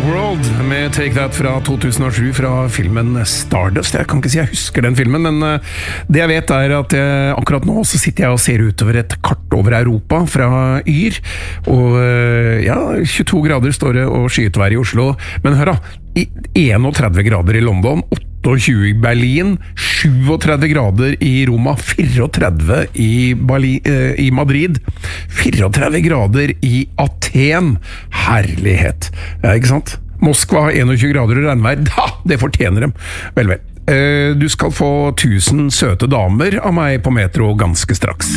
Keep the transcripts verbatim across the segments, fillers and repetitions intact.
World med Take That fra to tusen og sju fra filmen Stardust. Jeg kan ikke si jeg husker den filmen, men det jeg vet er at jeg, akkurat nå så sitter jeg og ser utover et kart over Europa fra Yr, og ja, tjueto grader står det og skyet vær i Oslo, men hør da, enogtredve grader i London, åttiåtte i Berlin, syvogtredve grader i Roma, fireogtredve i, Berlin, eh, i Madrid, fireogtredve grader i Aten. Herlighet, ja, ikke sant? Moskva har enogtjue grader og regnvær, da, det fortjener dem. Vel, vel. Eh, du skal få tusen søte damer av meg på Metro ganske straks.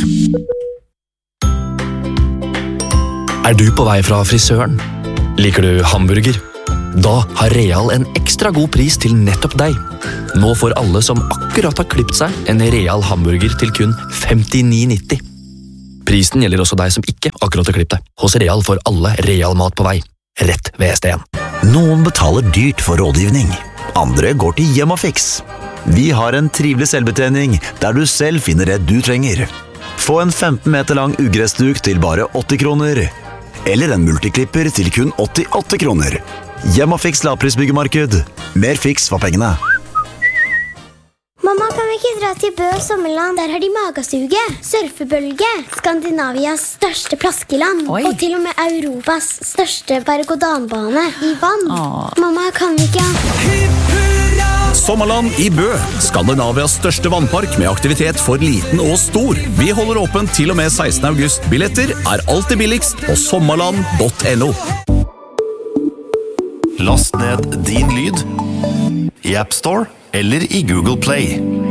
Er du på vei fra frisøren? Liker du hamburger? Da har Real en ekstra god pris til nettopp deg. Nå får alle som akkurat har klippet seg en Real hamburger til kun femtini nitti. Prisen gjelder også deg som ikke akkurat har klippet deg. Hos Real får alle Real mat på vei. Rett ved S D-en. Noen betaler dyrt for rådgivning. Andre går til Hjemmafix. Vi har en trivelig selvbetjening der du selv finner det du trenger. Få en femten meter lang ugressduk til bare åtti kroner. Eller en multiklipper til kun åttiåtte kroner. Hjemmafix lavprisbyggemarked. Mer fiks for pengene. Mamma, kan vi ikke dra til Bø sommerland? Der har de magasuge, surfebølge, Skandinavias største plaskeland, Oi. Og til og med Europas største berg-og-danbane i vann. Åh. Mamma, kan vi ikke? Sommerland i Bø, Skandinavias største vannpark med aktivitet for liten og stor. Vi holder åpent til og med sekstende august. Billetter er alltid billigst på sommerland punktum no. Last ned din lyd i App Store eller i Google Play.